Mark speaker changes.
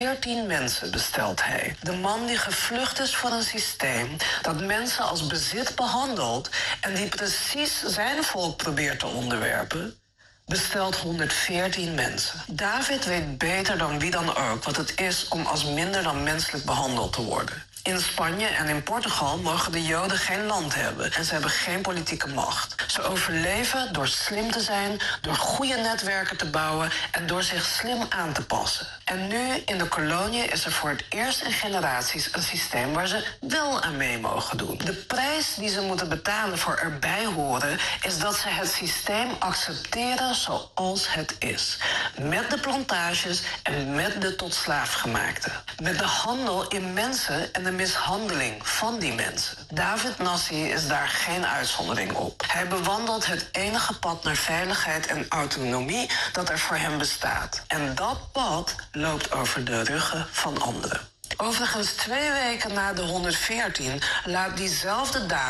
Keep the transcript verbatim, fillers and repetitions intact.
Speaker 1: veertien mensen bestelt hij. De man die gevlucht is voor een systeem dat mensen als bezit behandelt en die precies zijn volk probeert te onderwerpen, bestelt honderdveertien mensen. David weet beter dan wie dan ook wat het is om als minder dan menselijk behandeld te worden. In Spanje en in Portugal mogen de Joden geen land hebben en ze hebben geen politieke macht. Ze overleven door slim te zijn, door goede netwerken te bouwen en door zich slim aan te passen. En nu in de kolonie is er voor het eerst in generaties een systeem waar ze wel aan mee mogen doen. De prijs die ze moeten betalen voor erbij horen is dat ze het systeem accepteren zoals het is. Met de plantages en met de tot slaafgemaakten. Met de handel in mensen en de mishandeling van die mensen. David Nassi is daar geen uitzondering op. Hij bewandelt het enige pad naar veiligheid en autonomie dat er voor hem bestaat. En dat pad loopt over de ruggen van anderen. Overigens, twee weken na de honderdveertien laat diezelfde dame